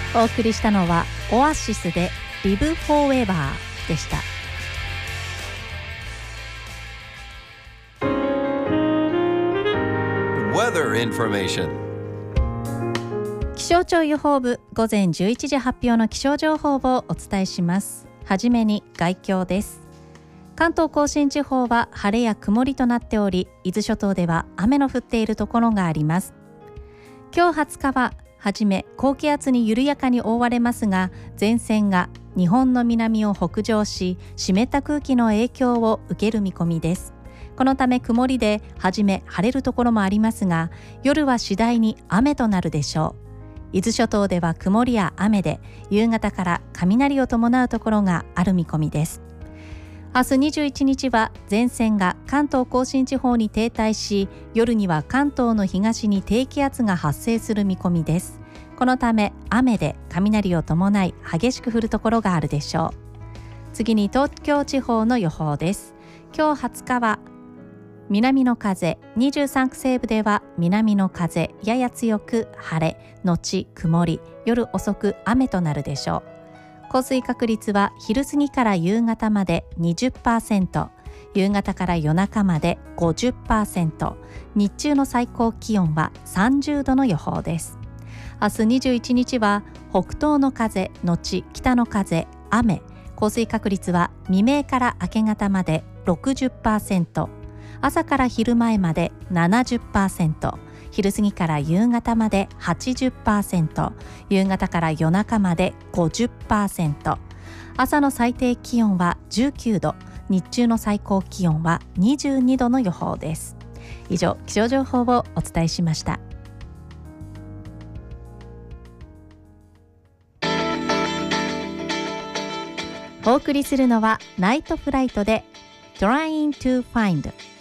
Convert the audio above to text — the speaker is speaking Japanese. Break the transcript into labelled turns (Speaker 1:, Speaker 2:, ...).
Speaker 1: お送りしたのはオアシスで Live Forever でした。
Speaker 2: Weather information。
Speaker 1: 気象庁予報部午前11時発表の気象情報をお伝えします。はじめに概況です。関東甲信地方は晴れや曇りとなっており、伊豆諸島では雨の降っているところがあります。今日20日ははじめ高気圧に緩やかに覆われますが、前線が日本の南を北上し、湿った空気の影響を受ける見込みです。このため曇りではじめ晴れるところもありますが、夜は次第に雨となるでしょう。伊豆諸島では曇りや雨で、夕方から雷を伴うところがある見込みです。明日21日は前線が関東甲信地方に停滞し、夜には関東の東に低気圧が発生する見込みです。このため雨で雷を伴い激しく降るところがあるでしょう。次に東京地方の予報です。今日20日は南の風、23区西部では南の風やや強く晴れ後曇り、夜遅く雨となるでしょう。降水確率は昼過ぎから夕方まで 20%、 夕方から夜中まで 50%、 日中の最高気温は30度の予報です。明日21日は北東の風後北の風雨、降水確率は未明から明け方まで 60%、 朝から昼前まで 70%、昼過ぎから夕方まで 80%、 夕方から夜中まで 50%、 朝の最低気温は19度、日中の最高気温は22度の予報です。以上、気象情報をお伝えしました。お送りするのはナイトフライトで Trying to Find。